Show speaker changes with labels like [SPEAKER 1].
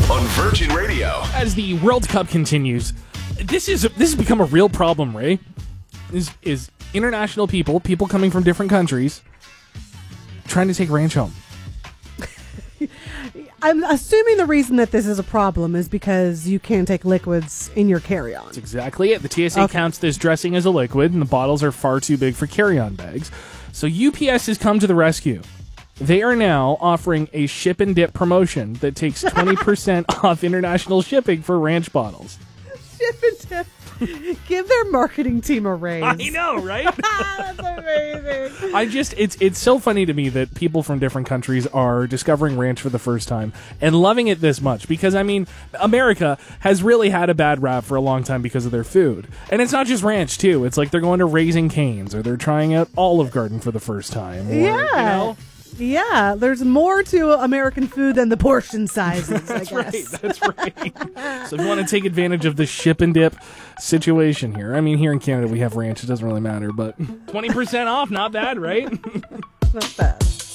[SPEAKER 1] on Virgin Radio.
[SPEAKER 2] As the World Cup continues, this has become a real problem, Ray. Is international people coming from different countries, trying to take ranch home.
[SPEAKER 3] I'm assuming the reason that this is a problem is because you can't take liquids in your carry-on.
[SPEAKER 2] That's exactly it. The TSA counts this dressing as a liquid, and the bottles are far too big for carry-on bags. So UPS has come to the rescue. They are now offering a ship and dip promotion that takes 20% off international shipping for ranch bottles.
[SPEAKER 3] Ship and dip. Give their marketing team a raise.
[SPEAKER 2] I know, right?
[SPEAKER 3] That's amazing.
[SPEAKER 2] It's so funny to me that people from different countries are discovering ranch for the first time and loving it this much, because, I mean, America has really had a bad rap for a long time because of their food. And it's not just ranch, too. It's like they're going to Raising Cane's, or they're trying out Olive Garden for the first time. Or,
[SPEAKER 3] yeah.
[SPEAKER 2] You know?
[SPEAKER 3] Yeah, there's more to American food than the portion sizes, I guess.
[SPEAKER 2] That's right. So if you want to take advantage of the ship and dip situation here, I mean, here in Canada we have ranch. It doesn't really matter, but 20% off, not bad, right?
[SPEAKER 3] Not bad.